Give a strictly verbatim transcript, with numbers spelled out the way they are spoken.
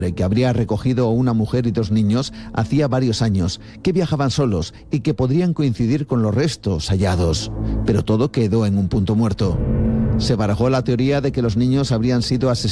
que habría recogido a una mujer y dos niños hacía varios años, que viajaban solos y que podrían coincidir con los restos hallados. Pero todo quedó en un punto muerto. Se barajó la teoría de que los niños habrían sido asesinados